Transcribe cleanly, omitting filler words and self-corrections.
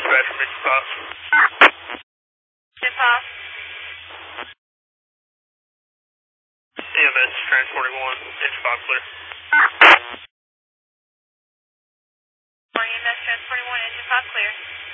dispatch from Engine 5. Engine 5. EMS transporting 1, Engine 5 clear. EMS transporting 1, Engine 5 clear.